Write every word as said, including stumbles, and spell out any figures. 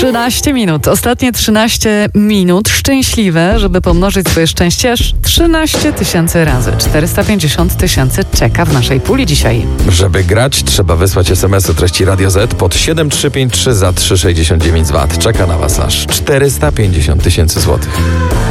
trzynaście minut. Ostatnie trzynaście minut szczęśliwe, żeby pomnożyć swoje szczęście aż trzynaście tysięcy razy. czterysta pięćdziesiąt tysięcy czeka w naszej puli dzisiaj. Żeby grać, trzeba wysłać es em es o treści Radio Z pod siedem trzy pięć trzy za trzy sześćdziesiąt dziewięć złotych. Czeka na Was aż czterysta pięćdziesiąt tysięcy złotych.